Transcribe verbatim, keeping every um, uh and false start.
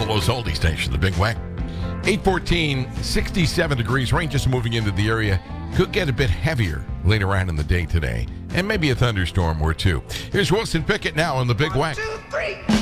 Buffalo's oldie station, the Big Wack. eight fourteen, sixty-seven degrees. Rain just moving into the area. Could get a bit heavier later on in the day today. And maybe a thunderstorm or two. Here's Wilson Pickett now on the Big Wack. One, two, three.